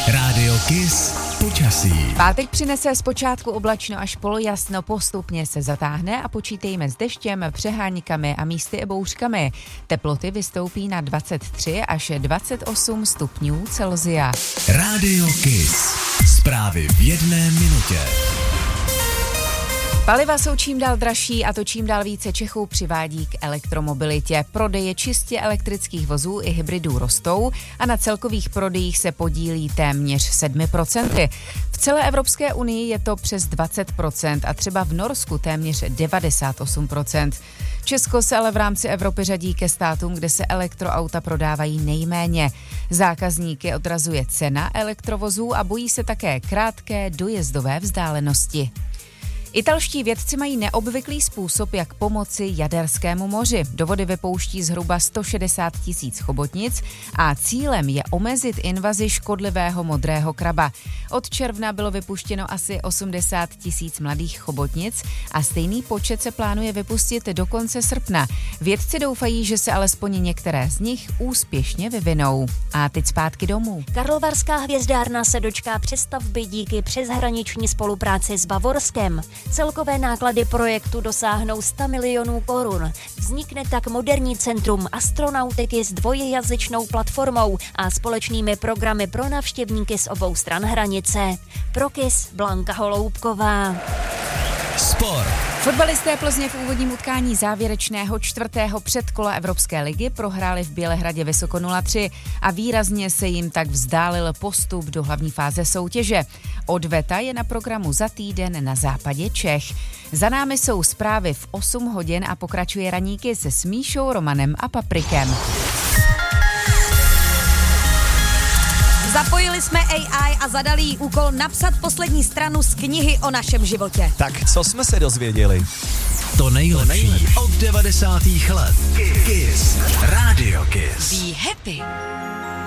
Rádio Kiss počasí. Pátek přinese zpočátku oblačno až polojasno, postupně se zatáhne a počítejme s deštěm, přeháňkami a místy i bouřkami. Teploty vystoupí na 23 až 28 stupňů Celsia. Rádio Kiss. Zprávy v jedné minutě. Paliva jsou čím dál dražší a to čím dál více Čechů přivádí k elektromobilitě. Prodeje čistě elektrických vozů i hybridů rostou a na celkových prodejích se podílí téměř 7%. V celé Evropské unii je to přes 20% a třeba v Norsku téměř 98%. Česko se ale v rámci Evropy řadí ke státům, kde se elektroauta prodávají nejméně. Zákazníky odrazuje cena elektrovozů a bojí se také krátké dojezdové vzdálenosti. Italští vědci mají neobvyklý způsob, jak pomoci Jaderskému moři. Do vody vypouští zhruba 160 000 chobotnic a cílem je omezit invazi škodlivého modrého kraba. Od června bylo vypuštěno asi 80 000 mladých chobotnic a stejný počet se plánuje vypustit do konce srpna. Vědci doufají, že se alespoň některé z nich úspěšně vyvinou. A teď zpátky domů. Karlovarská hvězdárna se dočká přestavby díky přeshraniční spolupráci s Bavorskem. Celkové náklady projektu dosáhnou 100 milionů korun. Vznikne tak moderní centrum astronautiky s dvojjazyčnou platformou a společnými programy pro navštěvníky z obou stran hranice. Pro Kiss Blanka Holoubková. Sport. Fotbalisté Plzně v úvodním utkání závěrečného 4. předkola Evropské ligy prohráli v Bělehradě vysoko 0-3 a výrazně se jim tak vzdálil postup do hlavní fáze soutěže. Odveta je na programu za týden na západě Čech. Za námi jsou zprávy v 8 hodin a pokračuje Raníky se Smíšou, Romanem a Paprikem. Zapojili jsme AI a zadali jí úkol napsat poslední stranu z knihy o našem životě. Tak co jsme se dozvěděli? To nejlepší od 90. let. Kiss. Rádio Kiss. Be happy.